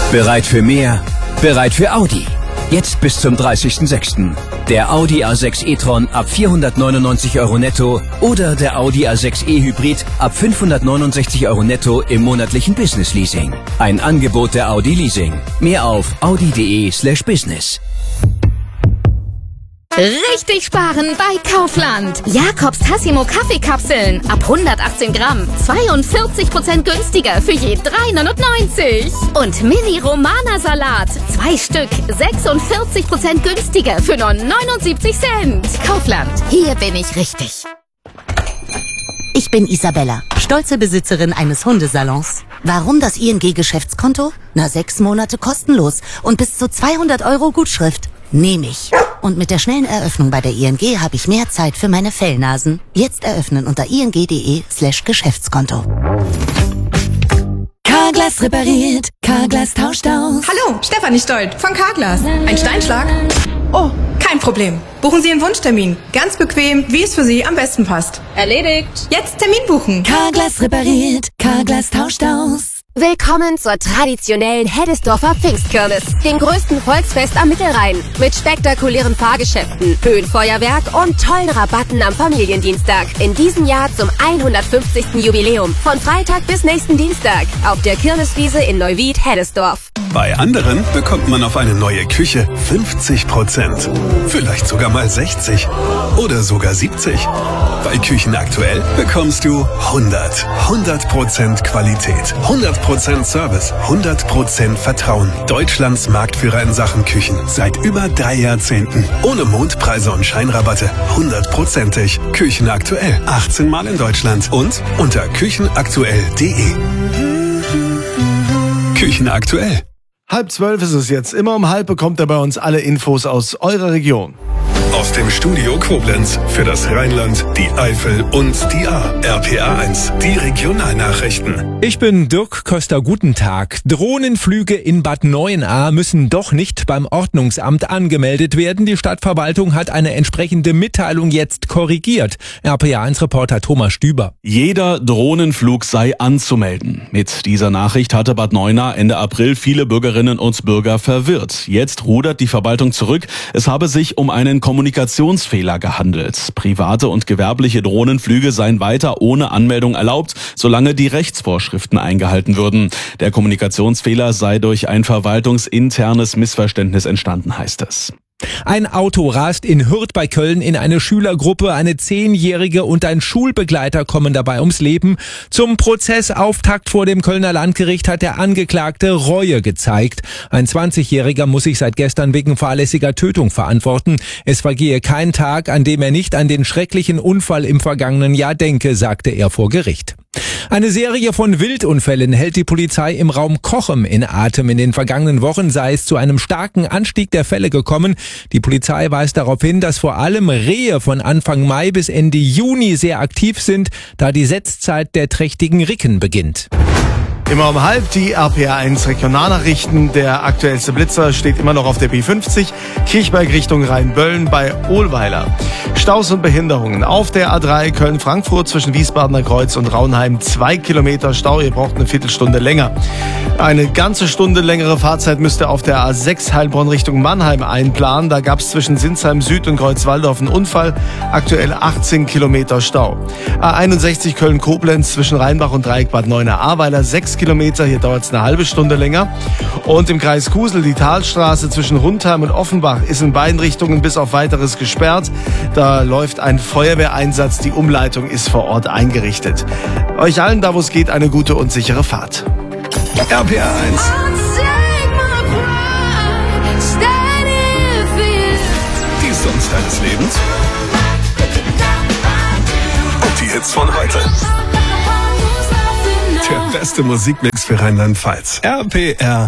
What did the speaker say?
Bereit für mehr? Bereit für Audi. Jetzt bis zum 30.06. Der Audi A6 e-tron ab 499 € netto oder der Audi A6 e-Hybrid ab 569 € netto im monatlichen Business Leasing. Ein Angebot der Audi Leasing. Mehr auf audi.de/business. Richtig sparen bei Kaufland. Jakobs Tassimo Kaffeekapseln ab 118 Gramm. 42% günstiger für je 3,99 €. Und Mini Romana Salat. 2 Stück. 46% günstiger für nur 79 Cent. Kaufland. Hier bin ich richtig. Ich bin Isabella, stolze Besitzerin eines Hundesalons. Warum das ING-Geschäftskonto? 6 Monate kostenlos und bis zu 200 € Gutschrift. Nehme ich. Und mit der schnellen Eröffnung bei der ING habe ich mehr Zeit für meine Fellnasen. Jetzt eröffnen unter ing.de/Geschäftskonto. Carglass repariert, Carglass tauscht aus. Hallo, Stefanie Stolt von Carglass. Ein Steinschlag? Oh, kein Problem. Buchen Sie einen Wunschtermin. Ganz bequem, wie es für Sie am besten passt. Erledigt. Jetzt Termin buchen. Carglass repariert, Carglass tauscht aus. Willkommen zur traditionellen Heddesdorfer Pfingstkirmes, dem größten Volksfest am Mittelrhein. Mit spektakulären Fahrgeschäften, Höhenfeuerwerk und tollen Rabatten am Familiendienstag. In diesem Jahr zum 150. Jubiläum. Von Freitag bis nächsten Dienstag auf der Kirmeswiese in Neuwied-Heddesdorf. Bei anderen bekommt man auf eine neue Küche 50%. Vielleicht sogar mal 60. Oder sogar 70. Bei Küchen aktuell bekommst du 100% Qualität, 100% Service, 100% Vertrauen. Deutschlands Marktführer in Sachen Küchen seit über 3 Jahrzehnten. Ohne Mondpreise und Scheinrabatte. 100%ig. Küchen aktuell. 18 Mal in Deutschland und unter küchenaktuell.de. Küchen aktuell. 11:30 ist es jetzt. Immer um 11 bekommt er bei uns alle Infos aus eurer Region. Aus dem Studio Koblenz für das Rheinland, die Eifel und die A. RPA 1, die Regionalnachrichten. Ich bin Dirk Köster, guten Tag. Drohnenflüge in Bad Neuenahr müssen doch nicht beim Ordnungsamt angemeldet werden. Die Stadtverwaltung hat eine entsprechende Mitteilung jetzt korrigiert. RPA 1-Reporter Thomas Stüber. Jeder Drohnenflug sei anzumelden. Mit dieser Nachricht hatte Bad Neuenahr Ende April viele Bürgerinnen und Bürger verwirrt. Jetzt rudert die Verwaltung zurück. Es habe sich um einen Kommunikationsfehler gehandelt. Private und gewerbliche Drohnenflüge seien weiter ohne Anmeldung erlaubt, solange die Rechtsvorschriften eingehalten würden. Der Kommunikationsfehler sei durch ein verwaltungsinternes Missverständnis entstanden, heißt es. Ein Auto rast in Hürth bei Köln in eine Schülergruppe. Eine 10-Jährige und ein Schulbegleiter kommen dabei ums Leben. Zum Prozessauftakt vor dem Kölner Landgericht hat der Angeklagte Reue gezeigt. Ein 20-Jähriger muss sich seit gestern wegen fahrlässiger Tötung verantworten. Es vergehe kein Tag, an dem er nicht an den schrecklichen Unfall im vergangenen Jahr denke, sagte er vor Gericht. Eine Serie von Wildunfällen hält die Polizei im Raum Cochem in Atem. In den vergangenen Wochen sei es zu einem starken Anstieg der Fälle gekommen. Die Polizei weist darauf hin, dass vor allem Rehe von Anfang Mai bis Ende Juni sehr aktiv sind, da die Setzzeit der trächtigen Ricken beginnt. Immer um 11 die RPA 1 Regionalnachrichten. Der aktuellste Blitzer steht immer noch auf der B50, Kirchberg Richtung Rheinböllen bei Ohlweiler. Staus und Behinderungen auf der A3 Köln-Frankfurt zwischen Wiesbadener Kreuz und Raunheim. 2 Kilometer Stau, ihr braucht eine Viertelstunde länger. Eine ganze Stunde längere Fahrzeit müsst ihr auf der A6 Heilbronn Richtung Mannheim einplanen. Da gab es zwischen Sinsheim Süd und Kreuzwaldorf einen Unfall. Aktuell 18 Kilometer Stau. A61 Köln-Koblenz zwischen Rheinbach und Dreieck Bad Neuenahr-Ahrweiler 6 Kilometer, hier dauert es eine halbe Stunde länger. Und im Kreis Kusel die Talstraße zwischen Rundheim und Offenbach ist in beiden Richtungen bis auf Weiteres gesperrt. Da läuft ein Feuerwehreinsatz, die Umleitung ist vor Ort eingerichtet. Euch allen, da wo es geht, eine gute und sichere Fahrt. RPA 1. Die Songs deines Lebens. Und die Hits von heute. Der beste Musikmix für Rheinland-Pfalz. RPR